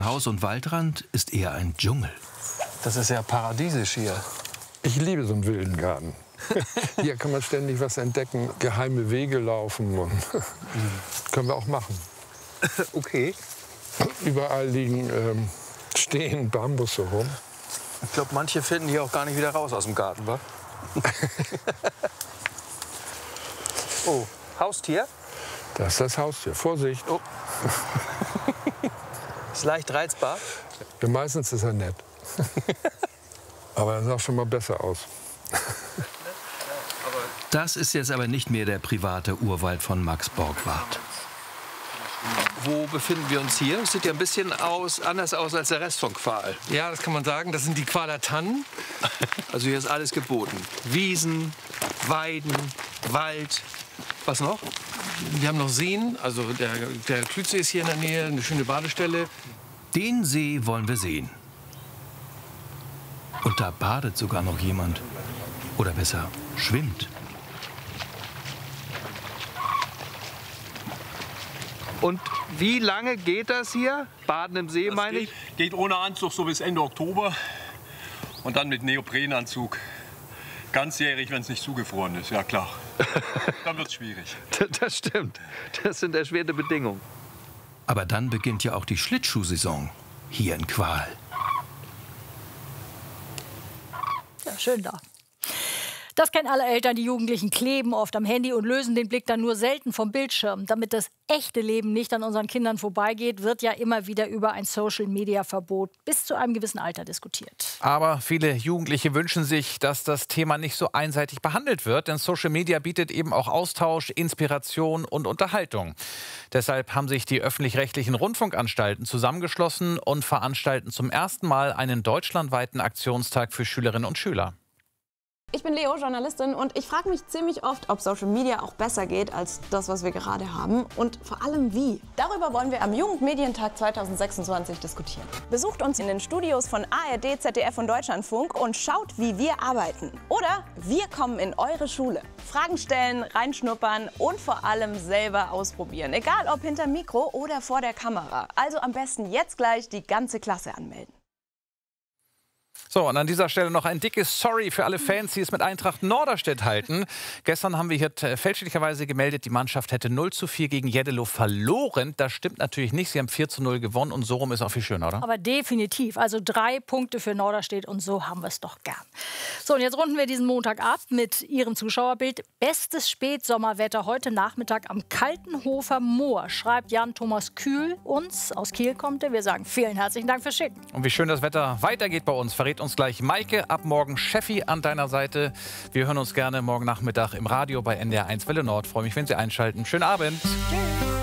Haus- und Waldrand ist eher ein Dschungel. Das ist ja paradiesisch hier. Ich liebe so einen wilden Garten. Hier kann man ständig was entdecken, geheime Wege laufen. Und können wir auch machen. Okay. Überall liegen stehen Bambusse rum. Ich glaube, manche finden hier auch gar nicht wieder raus aus dem Garten, wa? Oh, Haustier? Das ist das Haustier. Vorsicht. Oh. Ist leicht reizbar. Ja, meistens ist er nett. Aber er sah schon mal besser aus. Das ist jetzt aber nicht mehr der private Urwald von Max Borgwardt. Wo befinden wir uns hier? Sieht ja ein bisschen anders aus als der Rest von Qual. Ja, das kann man sagen. Das sind die Qualer Tannen. Also hier ist alles geboten. Wiesen, Weiden, Wald. Was noch? Wir haben noch Seen. Also der Klütze ist hier in der Nähe, eine schöne Badestelle. Den See wollen wir sehen. Und da badet sogar noch jemand. Oder besser, schwimmt. Und wie lange geht das hier? Baden im See, meine ich? Geht ohne Anzug so bis Ende Oktober. Und dann mit Neoprenanzug. Ganzjährig, wenn es nicht zugefroren ist, ja klar. Dann wird es schwierig. Das stimmt. Das sind erschwerte Bedingungen. Aber dann beginnt ja auch die Schlittschuhsaison hier in Qual. Ja, schön da. Das kennen alle Eltern. Die Jugendlichen kleben oft am Handy und lösen den Blick dann nur selten vom Bildschirm. Damit das echte Leben nicht an unseren Kindern vorbeigeht, wird ja immer wieder über ein Social-Media-Verbot bis zu einem gewissen Alter diskutiert. Aber viele Jugendliche wünschen sich, dass das Thema nicht so einseitig behandelt wird. Denn Social Media bietet eben auch Austausch, Inspiration und Unterhaltung. Deshalb haben sich die öffentlich-rechtlichen Rundfunkanstalten zusammengeschlossen und veranstalten zum ersten Mal einen deutschlandweiten Aktionstag für Schülerinnen und Schüler. Ich bin Leo, Journalistin, und ich frage mich ziemlich oft, ob Social Media auch besser geht als das, was wir gerade haben, und vor allem wie. Darüber wollen wir am Jugendmedientag 2026 diskutieren. Besucht uns in den Studios von ARD, ZDF und Deutschlandfunk und schaut, wie wir arbeiten. Oder wir kommen in eure Schule. Fragen stellen, reinschnuppern und vor allem selber ausprobieren. Egal ob hinter Mikro oder vor der Kamera. Also am besten jetzt gleich die ganze Klasse anmelden. So, und an dieser Stelle noch ein dickes Sorry für alle Fans, die es mit Eintracht Norderstedt halten. Gestern haben wir hier fälschlicherweise gemeldet, die Mannschaft hätte 0:4 gegen Jeddelo verloren. Das stimmt natürlich nicht. Sie haben 4:0 gewonnen und so rum ist auch viel schöner, oder? Aber definitiv. Also 3 Punkte für Norderstedt und so haben wir es doch gern. So, und jetzt runden wir diesen Montag ab mit Ihrem Zuschauerbild. Bestes Spätsommerwetter heute Nachmittag am Kaltenhofer Moor, schreibt Jan-Thomas Kühl uns. Aus Kiel kommt er. Wir sagen vielen herzlichen Dank fürs Schicken. Und wie schön das Wetter weitergeht bei uns, verrät uns gleich Maike. Ab morgen Steffi an deiner Seite. Wir hören uns gerne morgen Nachmittag im Radio bei NDR 1 Welle Nord. Freue mich, wenn Sie einschalten. Schönen Abend. Tschüss.